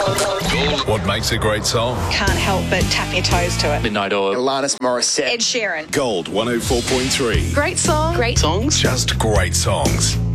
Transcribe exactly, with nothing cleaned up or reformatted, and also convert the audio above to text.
What makes a great song? Can't help but tap your toes to it. Midnight Oil. Alanis Morissette. Ed Sheeran. Gold one oh four point three. Great song. Great Songs. Just great songs.